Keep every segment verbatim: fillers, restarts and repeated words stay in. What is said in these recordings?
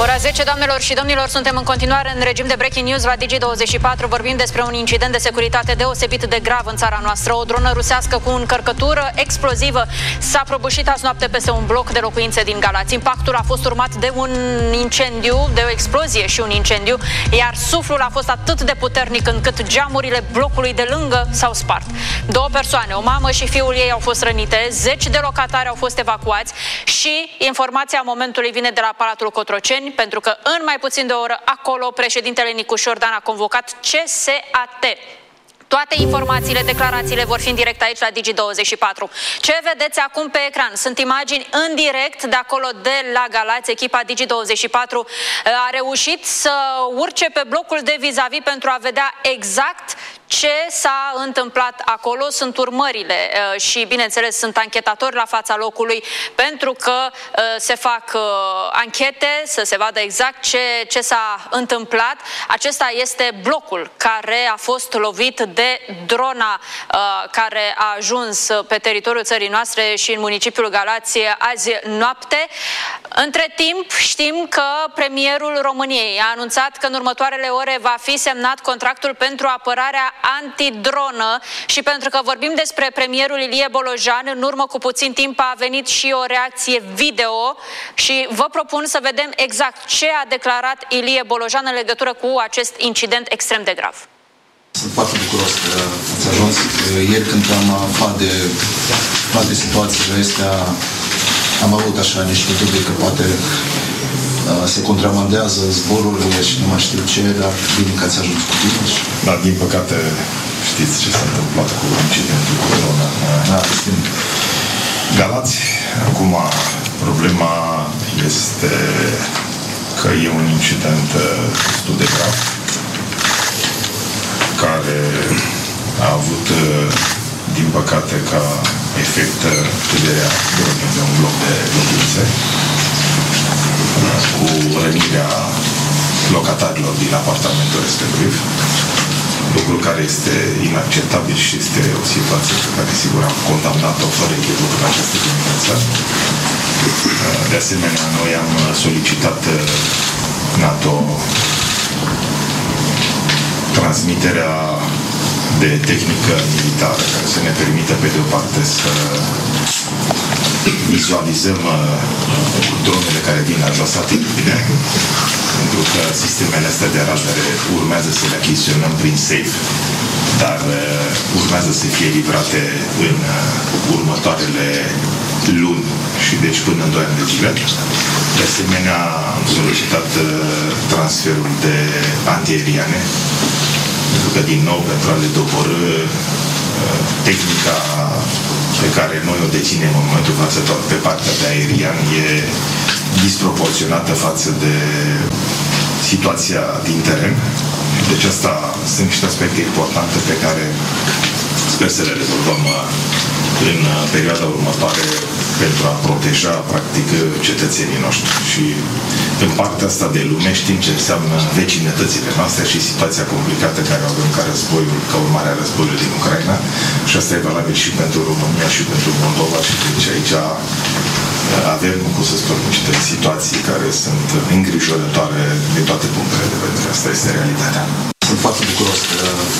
Ora zece, doamnelor și domnilor, suntem în continuare în regim de breaking news la Digi douăzeci și patru. Vorbim despre un incident de securitate deosebit de grav în țara noastră. O dronă rusească cu încărcătură explozivă s-a prăbușit azi noapte peste un bloc de locuințe din Galați. Impactul a fost urmat de un incendiu, de o explozie și un incendiu, iar suflul a fost atât de puternic încât geamurile blocului de lângă s-au spart. Două persoane, o mamă și fiul ei, au fost rănite, zeci de locatari au fost evacuați și informația momentului vine de la Palatul Cotroceni, pentru că în mai puțin de o oră acolo președintele Nicu Șordan a convocat C S A T. Toate informațiile, declarațiile vor fi în direct aici la Digi douăzeci și patru. Ce vedeți acum pe ecran? Sunt imagini în direct de acolo de la Galați. Echipa Digi douăzeci și patru a reușit să urce pe blocul de vis-a-vis pentru a vedea exact ce s-a întâmplat acolo. Sunt urmările și, bineînțeles, sunt anchetatori la fața locului pentru că se fac anchete, să se vadă exact ce, ce s-a întâmplat. Acesta este blocul care a fost lovit de drona care a ajuns pe teritoriul țării noastre și în municipiul Galați azi noapte. Între timp, știm că premierul României a anunțat că în următoarele ore va fi semnat contractul pentru apărarea antidronă și pentru că vorbim despre premierul Ilie Bolojan, în urmă cu puțin timp a venit și o reacție video și vă propun să vedem exact ce a declarat Ilie Bolojan în legătură cu acest incident extrem de grav. Sunt foarte bucuros că ați ajuns. Ieri când am aflat de toate situațiile astea, am avut așa niște dubii că poate uh, se contrabandează zborurile și nu mai știu ce, dar bine că ați ajuns cu bine. Da, din păcate știți ce s-a întâmplat cu incidentul cu drona. Da, știm. Galați, acum problema este că e un incident destul de grav care a avut, din păcate, ca efect căderea dronei de un bloc de locuințe cu rănirea locatarilor din apartamentul respectiv, lucru care este inacceptabil și este o situație pe care, sigur, am condamnat-o fără echivoc în această dimineață. De asemenea, noi am solicitat NATO transmiterea de tehnică militară care să ne permită, pe de o parte, să vizualizăm dronele care vin la jos atitudine, pentru că sistemele astea de radare urmează să le achiziționăm prin SAFE, dar urmează să fie livrate în următoarele luni și deci până în doi ani de zile. De asemenea, am solicitat transferul de antiaeriane, pentru că, din nou, pentru a le doborî tehnica pe care noi o deținem în momentul față pe partea de aerian e disproporționată față de situația din teren. Deci asta sunt niște aspecte importante pe care sper să le rezolvăm în perioada următoare pentru a proteja, practic, cetățenii noștri. Și în partea asta de lume știm ce înseamnă vecinătățile noastre și situația complicată care o avem ca războiul, ca urmare a războiului din Ucraina. Și asta e valabil și pentru România și pentru Moldova și deci aici avem, cum să spun, niște situații care sunt îngrijorătoare din toate punctele de vedere. Asta este realitatea. Sunt foarte bucuros că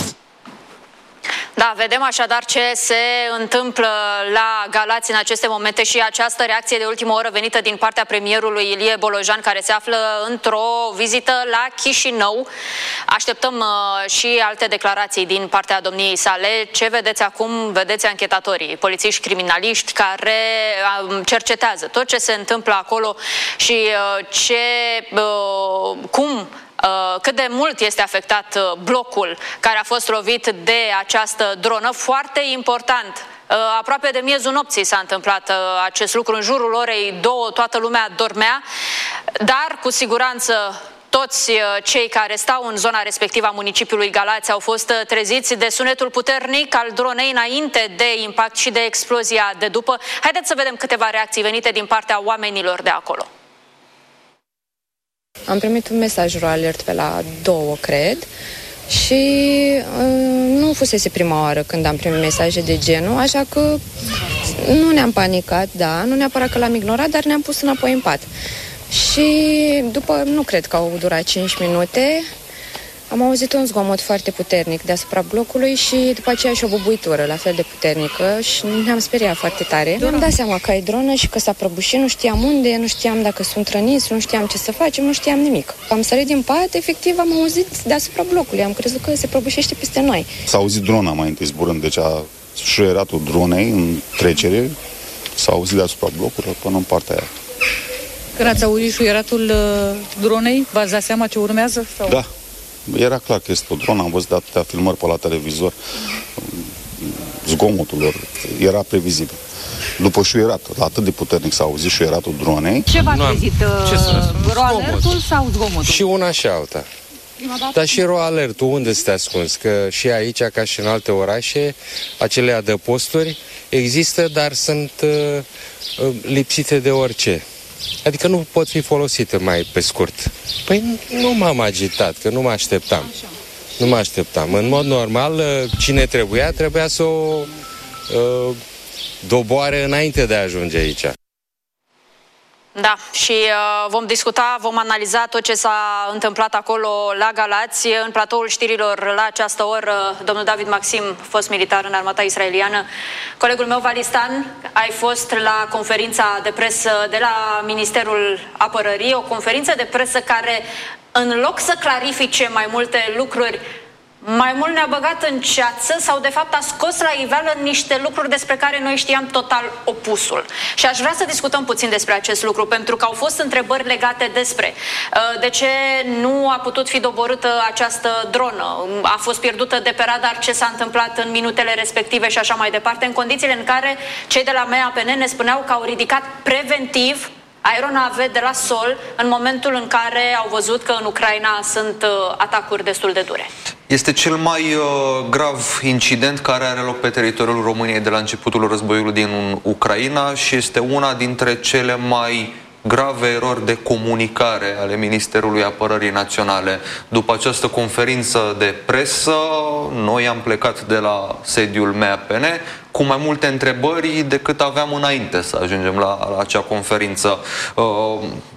Da, vedem așadar ce se întâmplă la Galați în aceste momente și această reacție de ultimă oră venită din partea premierului Ilie Bolojan, care se află într-o vizită la Chișinău. Așteptăm uh, și alte declarații din partea domniei sale. Ce vedeți acum? Vedeți anchetatorii, polițiști, criminaliști care uh, cercetează tot ce se întâmplă acolo și uh, ce, uh, cum cât de mult este afectat blocul care a fost lovit de această dronă. Foarte important, aproape de miezul nopții s-a întâmplat acest lucru, în jurul orei două toată lumea dormea, dar cu siguranță toți cei care stau în zona respectivă a municipiului Galați au fost treziți de sunetul puternic al dronei înainte de impact și de explozia de după. Haideți să vedem câteva reacții venite din partea oamenilor de acolo. Am primit un mesaj alert pe la două, cred, și uh, nu fusese prima oară când am primit mesaje de genul, așa că nu ne-am panicat, da, nu neapărat că l-am ignorat, dar ne-am pus înapoi în pat. Și după, nu cred că au durat cinci minute, am auzit un zgomot foarte puternic deasupra blocului și după aceea și o bubuitură la fel de puternică și ne-am speriat foarte tare. Mi-am dat seama că e dronă și că s-a prăbușit, nu știam unde, nu știam dacă sunt răniți, nu știam ce să facem, nu știam nimic. Am sărit din pat, efectiv am auzit deasupra blocului, am crezut că se prăbușește peste noi. S-a auzit drona mai întâi zburând, deci a șuieratul dronei în trecere, s-a auzit deasupra blocurilor până în partea aia. Când ați auzit șuieratul uh, dronei, v-ați dat seama ce urmează? Sau? Da. Era clar că este o dronă, am văzut de atâtea filmări pe la televizor, zgomotul lor era previzibil. După șuieratul, atât de puternic s-a auzit șuieratul dronei. Ce v-a trezit? Ro-alertul sau zgomotul? Și una și alta. Dar și ro-alertul, unde este ascuns? Că și aici, ca și în alte orașe, acele adăposturi există, dar sunt uh, lipsite de orice. Adică nu pot fi folosite mai pe scurt. Păi nu m-am agitat, că nu mă așteptam. Așa. Nu mă așteptam. În mod normal, cine trebuia, trebuia să o uh, doboare înainte de a ajunge aici. Da, și uh, vom discuta, vom analiza tot ce s-a întâmplat acolo la Galați. În platoul știrilor la această oră, domnul David Maxim, fost militar în armata israeliană. Colegul meu, Valistan, ai fost la conferința de presă de la Ministerul Apărării, o conferință de presă care, în loc să clarifice mai multe lucruri, mai mult ne-a băgat în ceață sau de fapt a scos la iveală niște lucruri despre care noi știam total opusul. Și aș vrea să discutăm puțin despre acest lucru, pentru că au fost întrebări legate despre uh, de ce nu a putut fi doborâtă această dronă, a fost pierdută de pe radar, ce s-a întâmplat în minutele respective și așa mai departe, în condițiile în care cei de la M A P N ne spuneau că au ridicat preventiv aeronave de la sol în momentul în care au văzut că în Ucraina sunt uh, atacuri destul de dure. Este cel mai uh, grav incident care are loc pe teritoriul României de la începutul războiului din Ucraina și este una dintre cele mai grave erori de comunicare ale Ministerului Apărării Naționale. După această conferință de presă, noi am plecat de la sediul M A P N cu mai multe întrebări decât aveam înainte să ajungem la, la acea conferință. Uh,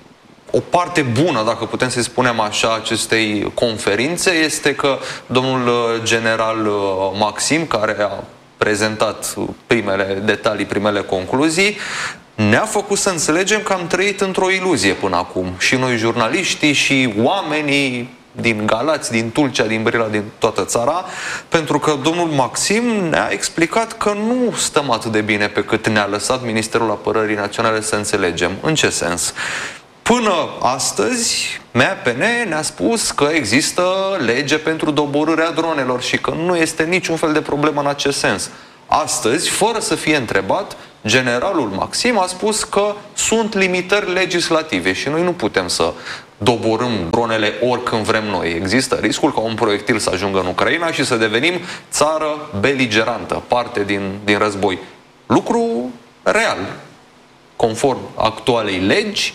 O parte bună, dacă putem să-i spunem așa, acestei conferințe este că domnul general Maxim, care a prezentat primele detalii, primele concluzii, ne-a făcut să înțelegem că am trăit într-o iluzie până acum. Și noi, jurnaliștii, și oamenii din Galați, din Tulcea, din Brila, din toată țara, pentru că domnul Maxim ne-a explicat că nu stăm atât de bine pe cât ne-a lăsat Ministerul Apărării Naționale să înțelegem. În ce sens? Până astăzi, M A P N ne-a spus că există lege pentru doborârea dronelor și că nu este niciun fel de problemă în acest sens. Astăzi, fără să fie întrebat, generalul Maxim a spus că sunt limitări legislative și noi nu putem să doborâm dronele oricând vrem noi. Există riscul ca un proiectil să ajungă în Ucraina și să devenim țară beligerantă, parte din, din război. Lucru real. Conform actualei legi,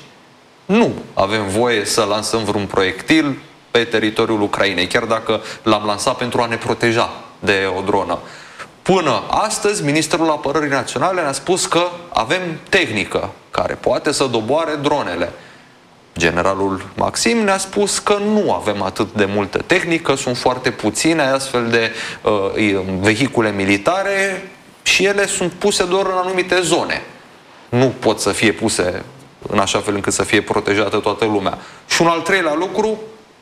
nu avem voie să lansăm vreun proiectil pe teritoriul Ucrainei, chiar dacă l-am lansat pentru a ne proteja de o dronă. Până astăzi, Ministerul Apărării Naționale ne-a spus că avem tehnică care poate să doboare dronele. Generalul Maxim ne-a spus că nu avem atât de multă tehnică, sunt foarte puține astfel de uh, vehicule militare și ele sunt puse doar în anumite zone. Nu pot să fie puse în așa fel încât să fie protejată toată lumea. Și un al treilea lucru,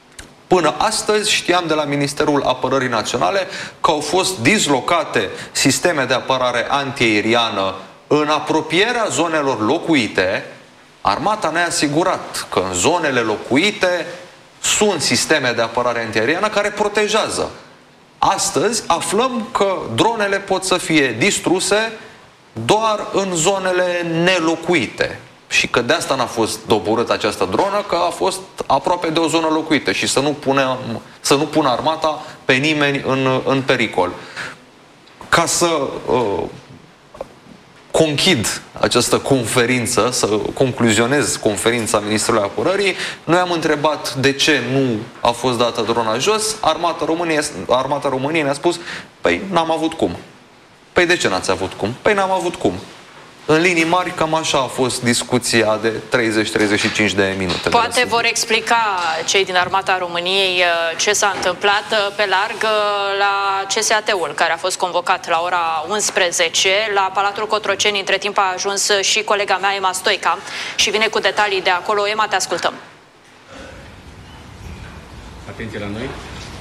până astăzi știam de la Ministerul Apărării Naționale că au fost dislocate sisteme de apărare antiaeriană în apropierea zonelor locuite. Armata ne-a asigurat că în zonele locuite sunt sisteme de apărare antiaeriană care protejează. Astăzi aflăm că dronele pot să fie distruse doar în zonele nelocuite. Și că de asta n-a fost doborâtă această dronă, că a fost aproape de o zonă locuită și să nu pună, să nu pună armata pe nimeni în, în pericol. Ca să uh, conchid această conferință, să concluzionez conferința Ministrului Apărării, noi am întrebat de ce nu a fost dată drona jos, Armata României, Armata României ne-a spus, păi n-am avut cum. Păi de ce n-ați avut cum? Păi n-am avut cum. În linii mari, cam așa a fost discuția de treizeci treizeci și cinci de minute. Poate vor explica cei din Armata României ce s-a întâmplat pe larg la C S A T-ul, care a fost convocat la ora unsprezece la Palatul Cotroceni. Între timp a ajuns și colega mea, Ema Stoica, și vine cu detalii de acolo. Ema, te ascultăm. Atenție la noi.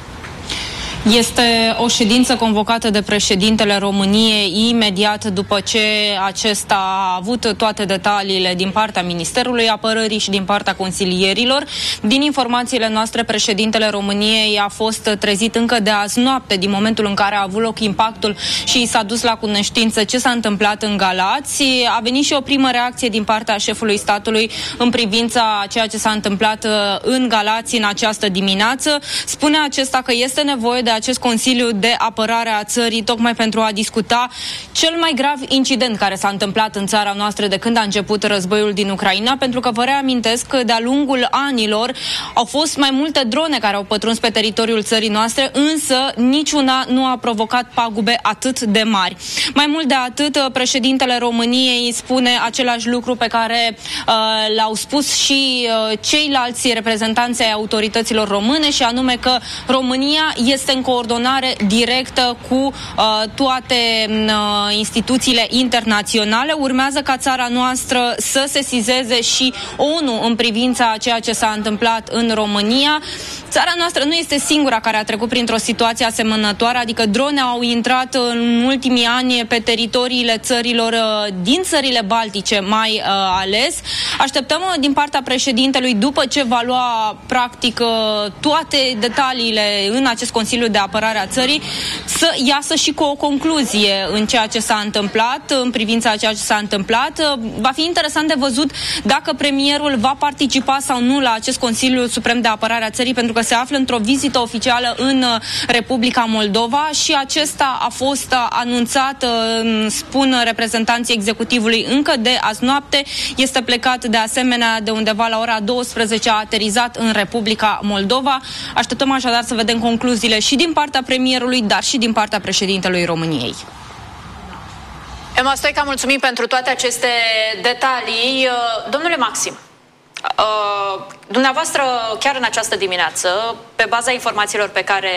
Este o ședință convocată de președintele României imediat după ce acesta a avut toate detaliile din partea Ministerului Apărării și din partea consilierilor. Din informațiile noastre, președintele României a fost trezit încă de azi noapte, din momentul în care a avut loc impactul și s-a dus la cunoștință ce s-a întâmplat în Galați. A venit și o primă reacție din partea șefului statului în privința ceea ce s-a întâmplat în Galați în această dimineață. Spune acesta că este nevoie de acest Consiliu de Apărare a țării tocmai pentru a discuta cel mai grav incident care s-a întâmplat în țara noastră de când a început războiul din Ucraina, pentru că vă reamintesc că de-a lungul anilor au fost mai multe drone care au pătruns pe teritoriul țării noastre, însă niciuna nu a provocat pagube atât de mari. Mai mult de atât, președintele României spune același lucru pe care uh, l-au spus și uh, ceilalți reprezentanți ai autorităților române, și anume că România este în coordonare directă cu uh, toate uh, instituțiile internaționale. Urmează ca țara noastră să sesizeze și ONU în privința a ceea ce s-a întâmplat în România. Țara noastră nu este singura care a trecut printr-o situație asemănătoare, adică drone au intrat în ultimii ani pe teritoriile țărilor din țările baltice, mai uh, ales. Așteptăm din partea președintelui, după ce va lua practic toate detaliile în acest Consiliu de Apărare a țării, să iasă și cu o concluzie în ceea ce s-a întâmplat, în privința a ceea ce s-a întâmplat. Va fi interesant de văzut dacă premierul va participa sau nu la acest Consiliu Suprem de Apărare a țării, pentru că se află într-o vizită oficială în Republica Moldova și acesta a fost anunțat, spun reprezentanții executivului, încă de azi noapte. Este plecat de asemenea de undeva la ora douăsprezece, a aterizat în Republica Moldova. Așteptăm așadar să vedem concluziile și din partea premierului, dar și din partea președintelui României. Ema Stoica, mulțumim pentru toate aceste detalii. Domnule Maxim, Uh, dumneavoastră, chiar în această dimineață, pe baza informațiilor pe care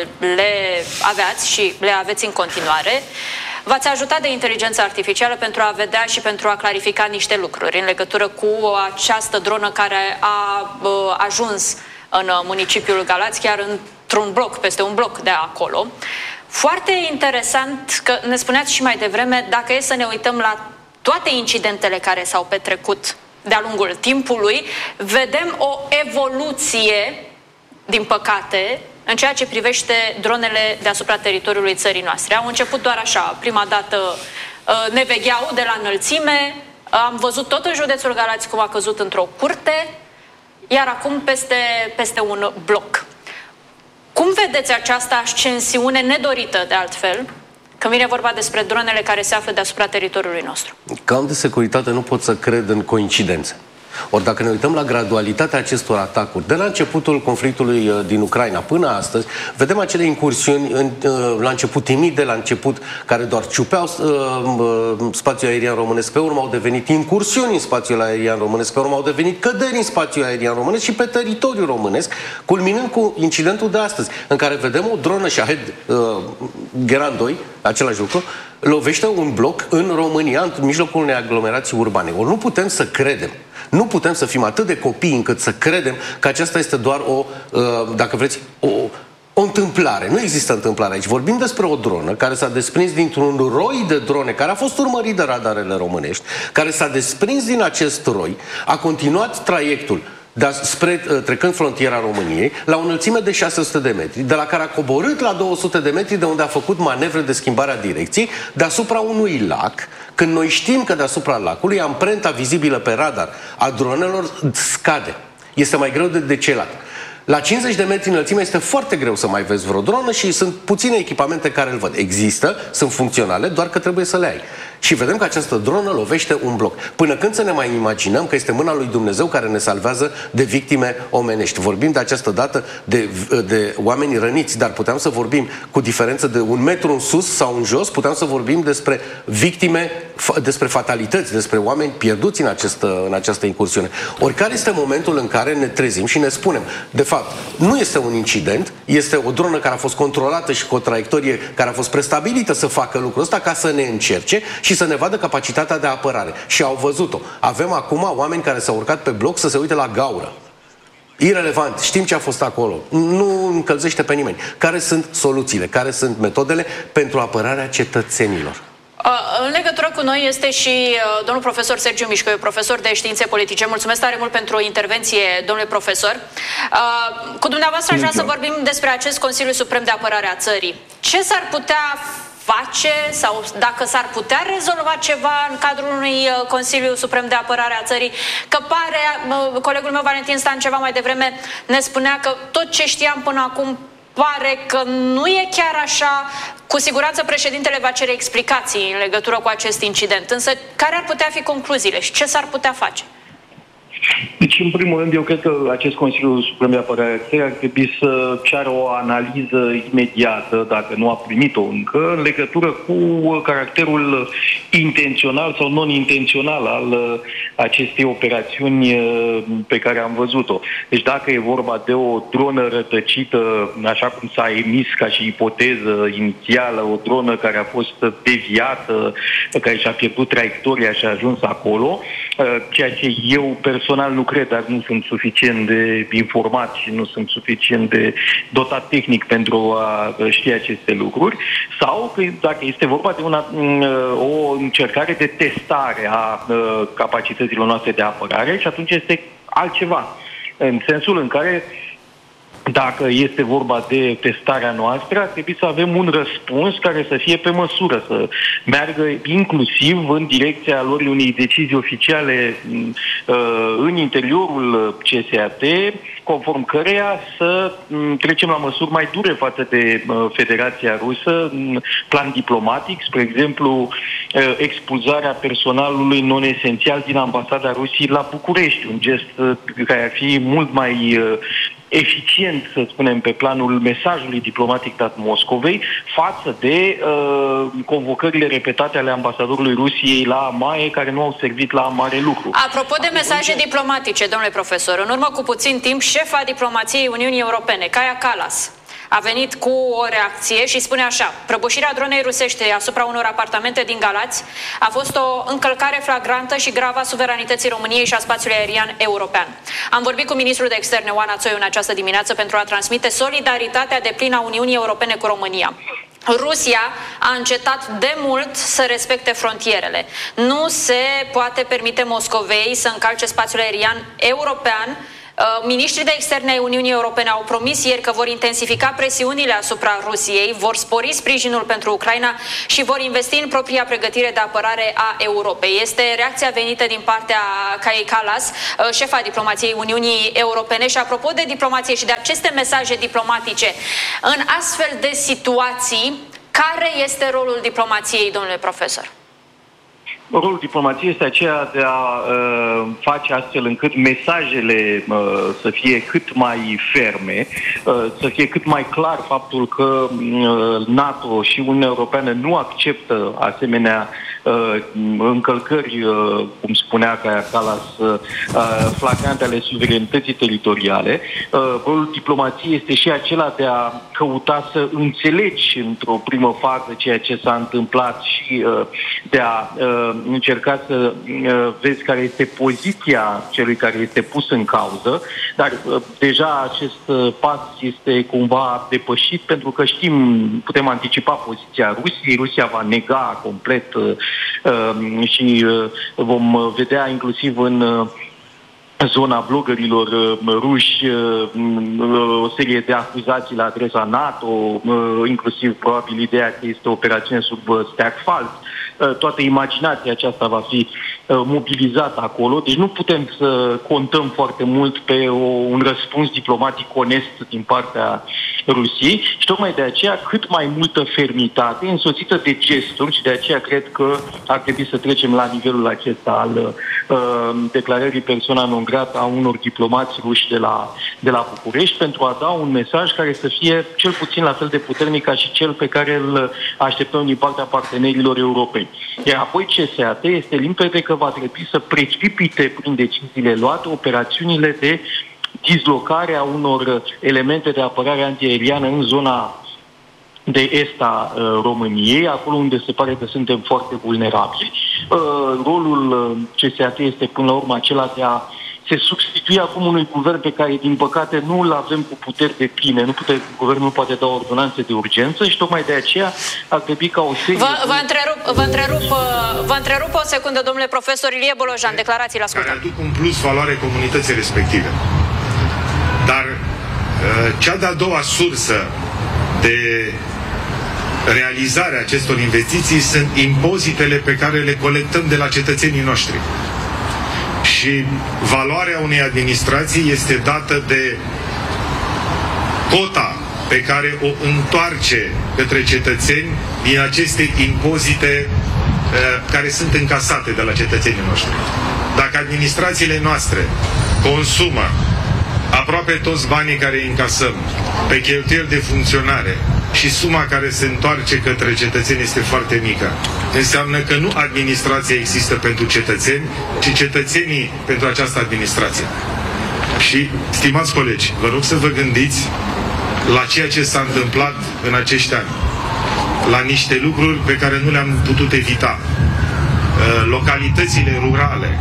le aveați și le aveți în continuare, v-ați ajutat de inteligența artificială pentru a vedea și pentru a clarifica niște lucruri în legătură cu această dronă care a uh, ajuns în municipiul Galați, chiar într-un bloc, peste un bloc de acolo. Foarte interesant că ne spuneați și mai devreme, dacă e să ne uităm la toate incidentele care s-au petrecut de-a lungul timpului, vedem o evoluție, din păcate, în ceea ce privește dronele deasupra teritoriului țării noastre. Au început doar așa, prima dată ne vegheau de la înălțime, am văzut tot în județul Galați cum a căzut într-o curte, iar acum peste, peste un bloc. Cum vedeți această ascensiune nedorită, de altfel, când vine vorba despre dronele care se află deasupra teritoriului nostru? Ca om de securitate nu pot să cred în coincidențe. Ori dacă ne uităm la gradualitatea acestor atacuri, de la începutul conflictului din Ucraina până astăzi, vedem acele incursiuni în, la început timide, la început care doar ciupeau uh, spațiul aerian românesc, pe urmă au devenit incursiuni în spațiul aerian românesc, pe urmă au devenit căderi în spațiul aerian românesc și pe teritoriul românesc, culminând cu incidentul de astăzi, în care vedem o dronă Shahed uh, Geran doi, același lucru, lovește un bloc în România, în mijlocul unei aglomerații urbane. Ori nu putem să credem, nu putem să fim atât de copii încât să credem că aceasta este doar o, dacă vreți, o, o întâmplare. Nu există întâmplare aici. Vorbim despre o dronă care s-a desprins dintr-un roi de drone, care a fost urmărit de radarele românești, care s-a desprins din acest roi, a continuat traiectul dar spre, trecând frontiera României, la o înălțime de șase sute de metri, de la care a coborât la două sute de metri, de unde a făcut manevre de schimbare a direcției, deasupra unui lac, când noi știm că deasupra lacului amprenta vizibilă pe radar a dronelor scade. Este mai greu de decelat. La cincizeci de metri înălțime este foarte greu să mai vezi vreo dronă și sunt puține echipamente care îl văd. Există, sunt funcționale, doar că trebuie să le ai. Și vedem că această dronă lovește un bloc. Până când să ne mai imaginăm că este mâna lui Dumnezeu care ne salvează de victime omenești? Vorbim de această dată de, de oameni răniți, dar puteam să vorbim cu diferență de un metru în sus sau în jos, puteam să vorbim despre victime, despre fatalități, despre oameni pierduți în această, în această incursiune. Ori care este momentul în care ne trezim și ne spunem, de fapt, nu este un incident, este o dronă care a fost controlată și cu o traiectorie care a fost prestabilită să facă lucrul ăsta ca să ne încerce și să ne vadă capacitatea de apărare. Și au văzut-o. Avem acum oameni care s-au urcat pe bloc să se uite la gaură. Irelevant, știm ce a fost acolo. Nu încălzește pe nimeni. Care sunt soluțiile? Care sunt metodele pentru apărarea cetățenilor? În legătură cu noi este și domnul profesor Sergiu Mișcă, profesor de științe politice. Mulțumesc tare mult pentru intervenție, domnule profesor. Cu dumneavoastră aș vrea să vorbim despre acest Consiliu Suprem de Apărare a țării. Ce s-ar putea face sau dacă s-ar putea rezolva ceva în cadrul unui Consiliu Suprem de Apărare a țării? Că pare, colegul meu Valentin Stan ceva mai devreme ne spunea că tot ce știam până acum pare că nu e chiar așa. Cu siguranță președintele va cere explicații în legătură cu acest incident. Însă care ar putea fi concluziile și ce s-ar putea face? Deci, în primul rând, eu cred că acest Consiliu Suprem de Apărare a Țării ar trebui să ceară o analiză imediată, dacă nu a primit-o încă, în legătură cu caracterul intențional sau non-intențional al acestei operațiuni pe care am văzut-o. Deci dacă e vorba de o dronă rătăcită, așa cum s-a emis ca și ipoteză inițială, o dronă care a fost deviată, care și-a pierdut traiectoria și a ajuns acolo, ceea ce eu personal nu cred, dar nu sunt suficient de informat și nu sunt suficient de dotat tehnic pentru a ști aceste lucruri, sau că dacă este vorba de una, o încercare de testare a capacităților noastre de apărare, și atunci este altceva. În sensul în care dacă este vorba de testarea noastră, ar trebui să avem un răspuns care să fie pe măsură, să meargă inclusiv în direcția lor unei decizii oficiale în interiorul C S A T, conform căreia să trecem la măsuri mai dure față de Federația Rusă, în plan diplomatic, spre exemplu, expulzarea personalului non-esențial din ambasada Rusiei la București, un gest care ar fi mult mai eficient, să spunem, pe planul mesajului diplomatic dat Moscovei, față de uh, convocările repetate ale ambasadorului Rusiei la Amaie, care nu au servit la mare lucru. Apropo de mesaje diplomatice, domnule profesor, în urmă cu puțin timp, șefa diplomației Uniunii Europene, Kaja Kallas, a venit cu o reacție și spune așa: prăbușirea dronei rusești asupra unor apartamente din Galați a fost o încălcare flagrantă și gravă a suveranității României și a spațiului aerian european. Am vorbit cu ministrul de externe Oana Țoiu în această dimineață pentru a transmite solidaritatea deplină a Uniunii Europene cu România. Rusia a încetat de mult să respecte frontierele. Nu se poate permite Moscovei să încalce spațiul aerian european. Ministrii de externe ai Uniunii Europene au promis ieri că vor intensifica presiunile asupra Rusiei, vor spori sprijinul pentru Ucraina și vor investi în propria pregătire de apărare a Europei. Este reacția venită din partea Kaja Kallas, șefa diplomației Uniunii Europene. Și apropo de diplomație și de aceste mesaje diplomatice, în astfel de situații, care este rolul diplomației, domnule profesor? Rolul diplomației este aceea de a uh, face astfel încât mesajele uh, să fie cât mai ferme, uh, să fie cât mai clar faptul că uh, NATO și Uniunea Europeană nu acceptă asemenea uh, încălcări, uh, cum spunea Kaja Kallas, uh, flagrante ale suverenității teritoriale. Uh, rolul diplomației este și acela de a căuta să înțelegi într-o primă fază ceea ce s-a întâmplat și uh, de a uh, încerca să uh, vezi care este poziția celui care este pus în cauză, dar uh, deja acest uh, pas este cumva depășit, pentru că știm, putem anticipa poziția Rusiei. Rusia va nega complet uh, uh, și uh, vom vedea inclusiv în uh, zona blogărilor uh, ruși uh, o serie de acuzații la adresa NATO, uh, inclusiv probabil ideea că este o operațiune sub steag fals. Uh, toată imaginația aceasta va fi mobilizat acolo, deci nu putem să contăm foarte mult pe o, un răspuns diplomatic onest din partea Rusiei și tocmai de aceea cât mai multă fermitate însoțită de gesturi și de aceea cred că ar trebui să trecem la nivelul acesta al uh, declarării persoana non grata a unor diplomați ruși de la, de la București pentru a da un mesaj care să fie cel puțin la fel de puternic ca și cel pe care îl așteptăm din partea partenerilor europeni. Iar apoi C S A T este limpede că va trebui să precipite prin deciziile luate operațiunile de dislocare a unor elemente de apărare antiaeriană în zona de est a uh, României, acolo unde se pare că suntem foarte vulnerabili. Uh, rolul C S A T este până la urmă acela de a se substitui acum unui guvern pe care, din păcate, nu îl avem cu puteri de pline. Nu pute, guvernul nu poate da ordonanțe de urgență și tocmai de aceea ar trebui ca o serie... Vă, vă, întrerup, vă, întrerup, vă întrerup o secundă, domnule profesor Ilie Bolojan, declarații la ascultăm. Care aduc un plus valoare comunității respective. Dar cea de-a doua sursă de realizare a acestor investiții sunt impozitele pe care le colectăm de la cetățenii noștri. Și valoarea unei administrații este dată de cota pe care o întoarce către cetățeni din aceste impozite uh, care sunt încasate de la cetățenii noștri. Dacă administrațiile noastre consumă aproape toți banii care îi încasăm pe cheltuieli de funcționare și suma care se întoarce către cetățeni este foarte mică, înseamnă că nu administrația există pentru cetățeni, ci cetățenii pentru această administrație. Și, stimați colegi, vă rog să vă gândiți la ceea ce s-a întâmplat în acești ani, la niște lucruri pe care nu le-am putut evita. Localitățile rurale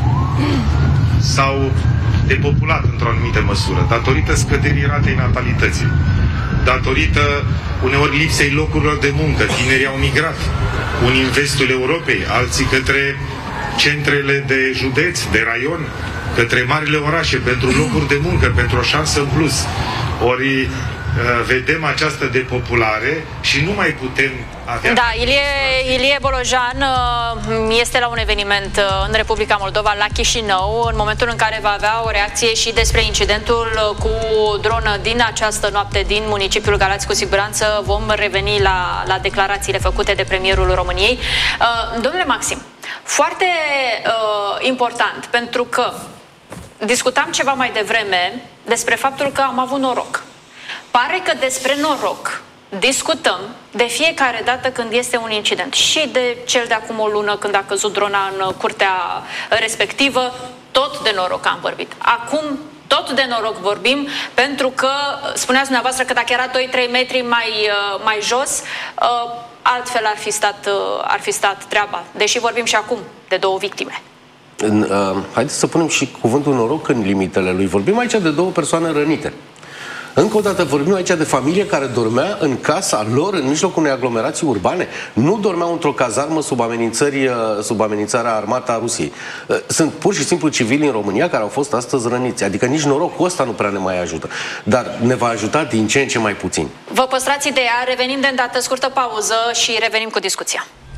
s-au depopulat într-o anumită măsură, datorită scăderii ratei natalității, datorită uneori lipsei locurilor de muncă. Tinerii au migrat, unii în vestul Europei, alții către centrele de județ, de raion, către marile orașe, pentru locuri de muncă, pentru o șansă în plus. Ori vedem această depopulare și nu mai putem avea... Da, Ilie, Ilie Bolojan este la un eveniment în Republica Moldova, la Chișinău, în momentul în care va avea o reacție și despre incidentul cu dronă din această noapte din municipiul Galați. Cu siguranță vom reveni la, la declarațiile făcute de premierul României. Domnule Maxim, foarte uh, important, pentru că discutam ceva mai devreme despre faptul că am avut noroc. Pare că despre noroc discutăm de fiecare dată când este un incident. Și de cel de acum o lună când a căzut drona în curtea respectivă, tot de noroc am vorbit. Acum tot de noroc vorbim, pentru că spuneați dumneavoastră că dacă era doi trei metri mai, mai jos, altfel ar fi, stat, ar fi stat treaba. Deși vorbim și acum de două victime. În, uh, haideți să punem și cuvântul noroc în limitele lui. Vorbim aici de două persoane rănite. Încă o dată vorbim aici de familie care dormea în casa lor, în mijlocul unei aglomerații urbane. Nu dormeau într-o cazarmă sub, amenințări, sub amenințarea armată a Rusiei. Sunt pur și simplu civili în România care au fost astăzi răniți. Adică nici norocul ăsta nu prea ne mai ajută. Dar ne va ajuta din ce în ce mai puțin. Vă păstrați ideea, revenim de îndată, scurtă pauză și revenim cu discuția.